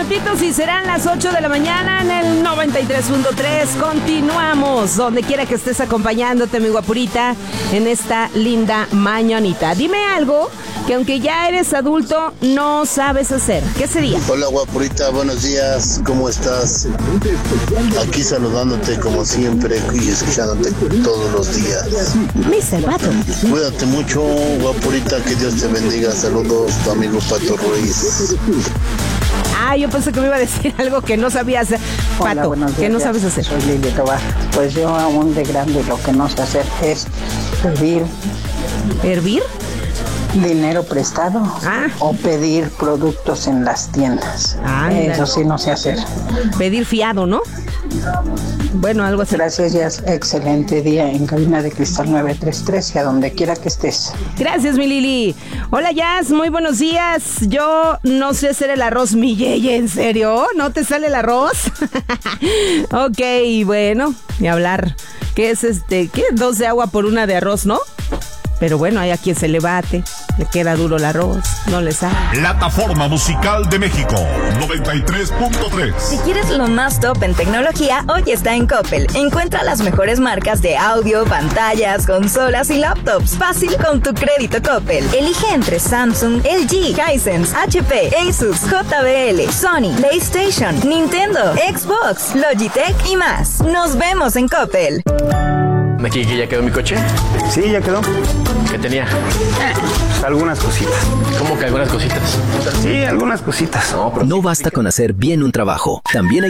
minutitos y serán las 8 de la mañana en el 93.3. Continuamos, donde quiera que estés acompañándote, mi guapurita, en esta linda mañanita. Dime algo que aunque ya eres adulto, no sabes hacer. ¿Qué sería? Hola, guapurita, buenos días, ¿cómo estás? Aquí saludándote como siempre y escuchándote todos los días. Mr. Pato. Cuídate mucho, guapurita, que Dios te bendiga. Saludos, tu amigo Pato Ruiz. Yo pensé que me iba a decir algo que no sabía hacer. Pato, Hola, que no sabes hacer. Soy Lili Tobar. Pues yo aún de grande lo que no sé hacer es pedir ¿Hervir? dinero prestado o pedir productos en las tiendas. Eso sí no sé hacer. Pedir fiado, ¿no? Bueno, algo así. Gracias, Jazz. Excelente día en Cabina de Cristal 933 y a donde quiera que estés. Gracias, mi Lili. Hola, Jazz, muy buenos días. Yo no sé hacer el arroz, mi yeye, ¿en serio? ¿No te sale el arroz? Ok, bueno, ni hablar. ¿Qué es ¿Qué? 2 de agua por 1 de arroz, ¿no? Pero bueno, hay a quien se le bate, le queda duro el arroz, no le sale. Plataforma Musical de México, 93.3. Si quieres lo más top en tecnología, hoy está en Coppel. Encuentra las mejores marcas de audio, pantallas, consolas y laptops. Fácil con tu crédito Coppel. Elige entre Samsung, LG, Hisense, HP, Asus, JBL, Sony, PlayStation, Nintendo, Xbox, Logitech y más. Nos vemos en Coppel. ¿Aquí que ya quedó mi coche? Sí, ya quedó. ¿Qué tenía? Algunas cositas. ¿Cómo que algunas cositas? Sí, algunas cositas. No, pero No basta con hacer bien un trabajo, también hay